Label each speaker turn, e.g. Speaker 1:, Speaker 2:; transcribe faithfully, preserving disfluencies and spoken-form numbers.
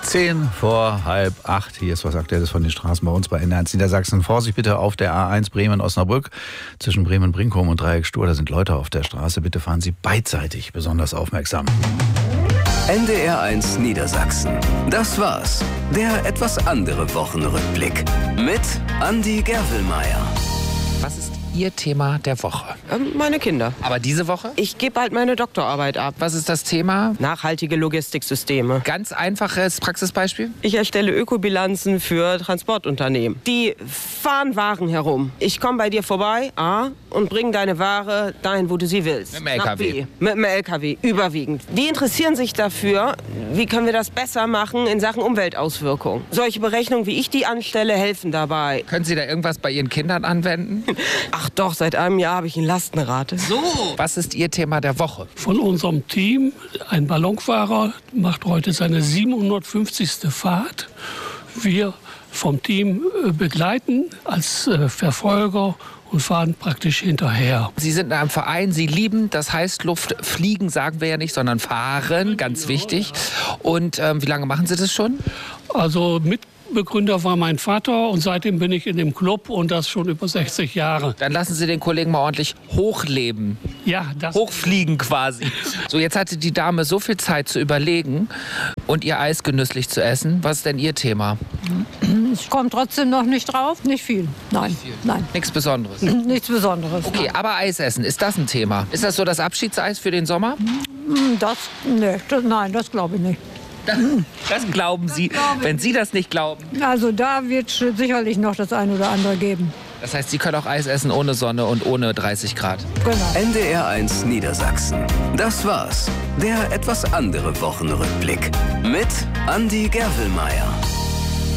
Speaker 1: Zehn vor halb acht. Hier ist was Aktuelles von den Straßen bei uns bei N eins Niedersachsen. Vorsicht bitte auf der A eins Bremen-Osnabrück. Zwischen Bremen-Brinkum und Dreieck Stur, da sind Leute auf der Straße. Bitte fahren Sie beidseitig besonders aufmerksam.
Speaker 2: N D R eins Niedersachsen. Das war's. Der etwas andere Wochenrückblick. Mit Andi Gerwelmeier.
Speaker 3: Was ist Ihr Thema der Woche?
Speaker 4: Ähm, meine Kinder.
Speaker 3: Aber diese Woche?
Speaker 4: Ich gebe bald meine Doktorarbeit ab.
Speaker 3: Was ist das Thema?
Speaker 4: Nachhaltige Logistiksysteme.
Speaker 3: Ganz einfaches Praxisbeispiel?
Speaker 4: Ich erstelle Ökobilanzen für Transportunternehmen. Die fahren Waren herum. Ich komme bei dir vorbei, A, und bringe deine Ware dahin, wo du sie willst.
Speaker 3: Mit dem L K W?
Speaker 4: Nach B. Mit dem L K W, überwiegend. Die interessieren sich dafür, wie können wir das besser machen in Sachen Umweltauswirkungen. Solche Berechnungen, wie ich die anstelle, helfen dabei.
Speaker 3: Können Sie da irgendwas bei Ihren Kindern anwenden?
Speaker 4: Ach doch, seit einem Jahr habe ich eine Lastenrate.
Speaker 3: So. Was ist Ihr Thema der Woche?
Speaker 5: Von unserem Team, ein Ballonfahrer, macht heute seine siebenhundertfünfzigste Fahrt. Wir vom Team begleiten als Verfolger und fahren praktisch hinterher.
Speaker 3: Sie sind in einem Verein, Sie lieben das Heißluft. Fliegen sagen wir ja nicht, sondern fahren, ganz wichtig. Und ähm, wie lange machen Sie das schon?
Speaker 5: Also Mitbegründer war mein Vater und seitdem bin ich in dem Club und das schon über sechzig Jahre.
Speaker 3: Dann lassen Sie den Kollegen mal ordentlich hochleben.
Speaker 5: Ja, das
Speaker 3: Hochfliegen quasi. So, jetzt hatte die Dame so viel Zeit zu überlegen und ihr Eis genüsslich zu essen. Was ist denn Ihr Thema?
Speaker 6: Ich komme trotzdem noch nicht drauf. Nicht viel. Nein,
Speaker 3: Nicht viel.
Speaker 6: nein.
Speaker 3: Nichts Besonderes.
Speaker 6: Nichts Besonderes.
Speaker 3: Okay,
Speaker 6: nein.
Speaker 3: aber Eis essen, ist das ein Thema? Ist das so das Abschiedseis für den Sommer?
Speaker 6: Das, nee, das, nein, das glaube ich nicht.
Speaker 3: Das, das glauben Sie, wenn Sie das nicht glauben.
Speaker 6: Also da wird es sicherlich noch das ein oder andere geben.
Speaker 3: Das heißt, Sie können auch Eis essen ohne Sonne und ohne dreißig Grad.
Speaker 6: Genau.
Speaker 2: N D R eins Niedersachsen. Das war's. Der etwas andere Wochenrückblick. Mit Andi Gerwelmeier.